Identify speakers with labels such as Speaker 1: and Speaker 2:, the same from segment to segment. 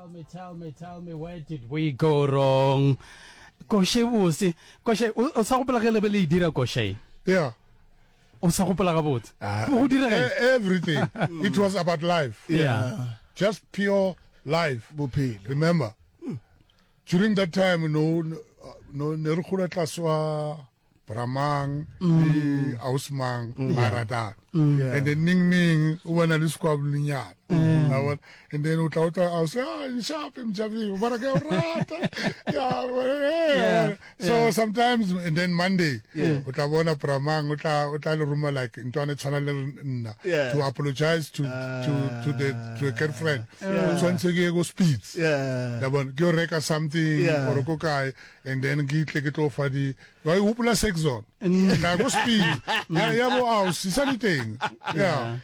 Speaker 1: tell me, where did we go wrong? Koshe busi, Koshe, o sa go pela ge le be le dira Koshe.
Speaker 2: Yeah.
Speaker 1: O sa go pela ga botse. Go dira ge?
Speaker 2: Everything. It was about life.
Speaker 1: Yeah.
Speaker 2: Just pure life. Remember, during that time, no, ne re gola tlaswa Bramang, Ausmang, Marada. And then Ning, when I was squabbling. And then I was sharp him, So sometimes, and then Monday, Utavona Bramang, Uta like into channel to apologize to a girlfriend. So once again go speeds. Go reka something or a cocaine, and then get it off for the sex zone. And I go speed. Yeah, house, is anything. Yeah,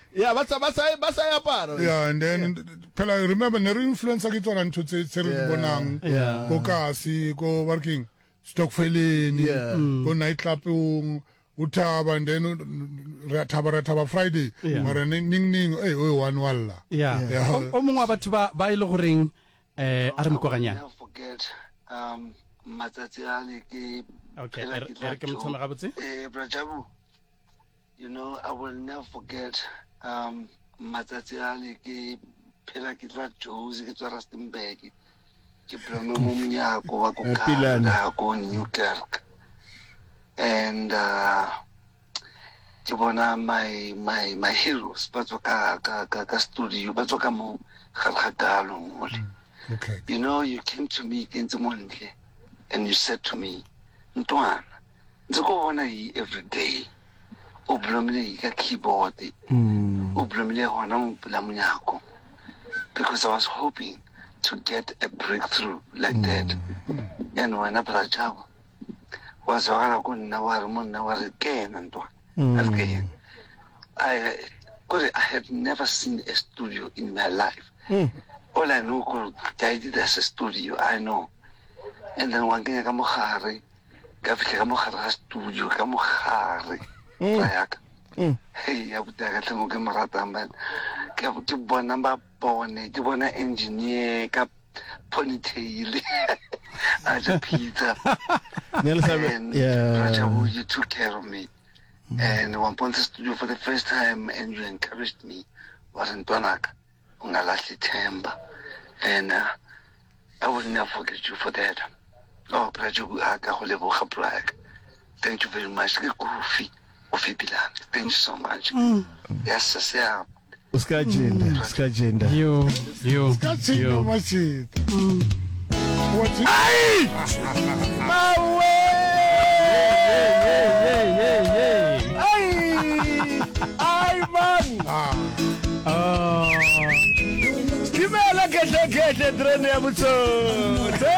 Speaker 2: and then I remember never influence I get on to say bonang, go kasi, go working, stock filling, go nightclub, utaba, and then Taba Friday, or ning, one walla.
Speaker 1: Omong batho ba ile goreng are mo koganya.
Speaker 3: Forget matsatsi a le ke
Speaker 1: Okay, re ke motho ga botse.
Speaker 3: Brajabu, you know, I will never forget matsatsi a le ke phela ke tla Jozi ke tswa Rustenburg ke blome mo mnyako wa go ka go Newkirk, and ke bona my heroes ba tswa ka studio ba tswa ka mo khalkhagalo ngole.
Speaker 2: Okay.
Speaker 3: You know, you came to me and you said to me, Ntwana, nzo go bona yi every day. O blomile ka keyboard. O blomile hona mo pela monyako. Because I was hoping to get a breakthrough like that. And when I Brajabu was wala go nna wa re monna wa re kena ntwana. I had never seen a studio in my life. All I know, I did as a studio, I know. And then one thing, I come hurry, Gavika studio, come hurry. Hey, I would take a look at Marathon, but Gav to one number bonnet, to one engineer, cap ponytail, as a Peter. And Rajabu, you took care of me. And one point the studio for the first time, and you encouraged me, was in Donaka. Ungalahli, and I will never forget you for that. Oh, thank you very much. Thank you so much. Yes, sir.
Speaker 1: You.
Speaker 4: Kimela ke drone ya botso.